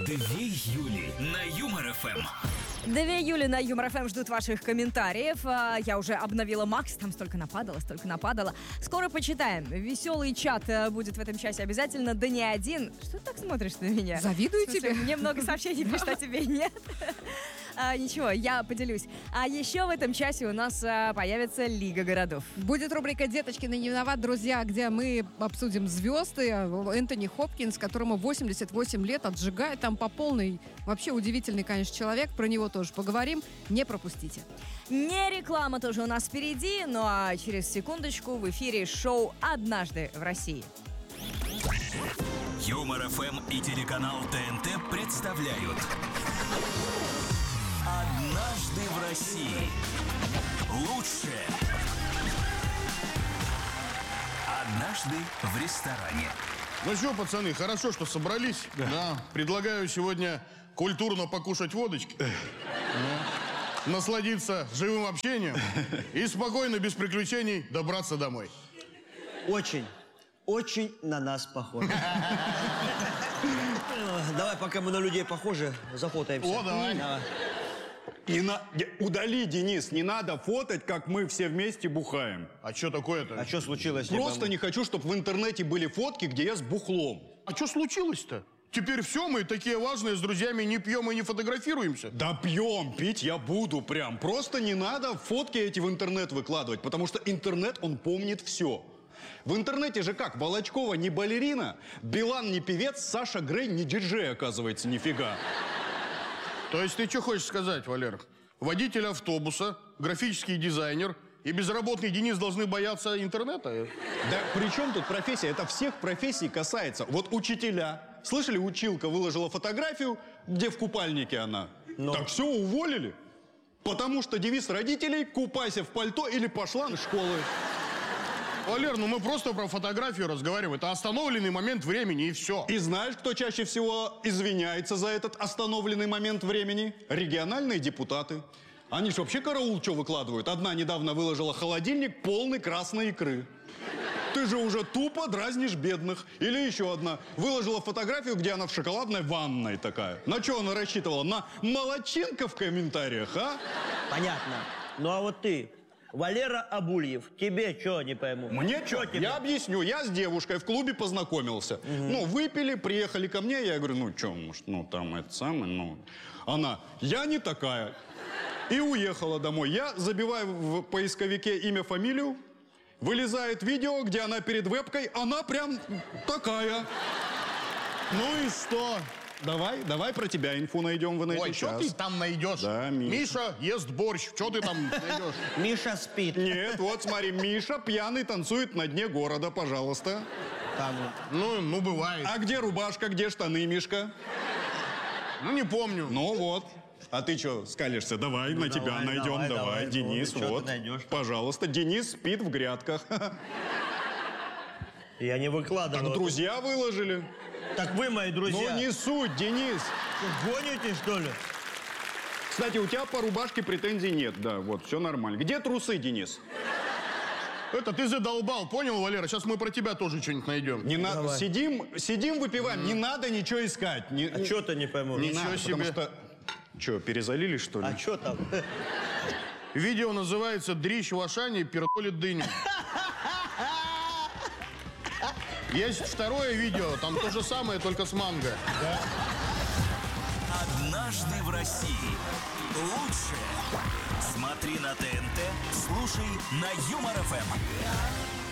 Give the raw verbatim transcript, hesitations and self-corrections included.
Две Юли на Юмор ФМ. Две Юли на Юмор ФМ ждут ваших комментариев. Я уже обновила Макс, там столько нападало, столько нападало. Скоро почитаем. Веселый чат будет в этом часе обязательно, да не один. Что ты так смотришь на меня? Завидую тебе. Мне много сообщений пришло, а тебе нет. А, ничего, я поделюсь. А еще в этом часе у нас а, появится Лига городов. Будет рубрика «Деточкины не виноват», друзья, где мы обсудим звезды. Энтони Хопкинс, которому восемьдесят восемь лет, отжигает там по полной. Вообще удивительный, конечно, человек. Про него тоже поговорим. Не пропустите. Не реклама тоже у нас впереди, ну а через секундочку в эфире шоу «Однажды в России». Юмор ФМ и телеканал ТНТ представляют «Однажды в России». Лучшее. Однажды в ресторане. Ну что, пацаны, хорошо, что собрались. Да. Да. Предлагаю сегодня культурно покушать водочки, насладиться живым общением и спокойно, без приключений, добраться домой. Очень, очень на нас похоже. Давай, пока мы на людей похожи, зафотаемся. О, давай. Не на... Удали, Денис, не надо фотать, как мы все вместе бухаем. А что такое-то? А что случилось? Просто не хочу, чтобы в интернете были фотки, где я с бухлом. А что случилось-то? Теперь все, мы такие важные, с друзьями не пьем и не фотографируемся. Да пьем, пить я буду прям. Просто не надо фотки эти в интернет выкладывать, потому что интернет, он помнит все. В интернете же как? Волочкова не балерина, Билан не певец, Саша Грей не диджей, оказывается, нифига. То есть ты что хочешь сказать, Валер? Водитель автобуса, графический дизайнер и безработный Денис должны бояться интернета? Да при чем тут профессия? Это всех профессий касается. Вот учителя. Слышали, училка выложила фотографию, где в купальнике она? Но... Так все, уволили. Потому что девиз родителей: купайся в пальто или пошла на школу. Валер, ну мы просто про фотографию разговариваем. Это остановленный момент времени, и все. И знаешь, кто чаще всего извиняется за этот остановленный момент времени? Региональные депутаты. Они же вообще караул что выкладывают? Одна недавно выложила холодильник полный красной икры. Ты же уже тупо дразнишь бедных. Или еще одна выложила фотографию, где она в шоколадной ванной такая. На что она рассчитывала? На молодчинка в комментариях, а? Понятно. Ну а вот ты... Валера Абульев, тебе что, не пойму? Мне что? Я объясню. Я с девушкой в клубе познакомился. Угу. Ну, выпили, приехали ко мне. Я говорю, ну, что, может, ну, там, это самое, ну... Она, я не такая. И уехала домой. Я забиваю в поисковике имя, фамилию. Вылезает видео, где она перед вебкой. Она прям такая. Ну и что? Давай, давай про тебя инфу найдем в инете. Ой, что ты там найдешь? Да, Миша. Миша ест борщ. Что ты там найдешь? Миша спит. Нет, вот смотри, Миша пьяный танцует на дне города, пожалуйста. Там, ну, ну, бывает. А где рубашка, где штаны, Мишка? Ну, не помню. Ну вот. А ты что, скалишься? Давай, ну, на давай, тебя найдем, давай, давай. давай Денис, ну, вот. Пожалуйста, Денис спит в грядках. Я не выкладывал. Так друзья выложили. Так вы мои друзья. Ну не суть, Денис. Что, гоните, что ли? Кстати, у тебя по рубашке претензий нет, да, вот, все нормально. Где трусы, Денис? Это ты задолбал, понял, Валера? Сейчас мы про тебя тоже что-нибудь найдем. Не надо. Сидим, сидим, выпиваем. Mm. Не надо ничего искать. Не, а что ты не пойму? Не Ничего надо, себе. Потому что... Что, перезалили, что ли? А что там? Видео называется «Дрищ в Ашане пердолит дыню». Есть второе видео, там то же самое, только с манго. Да. «Однажды в России». Лучшее. Смотри на ТНТ, слушай на Юмор ФМ.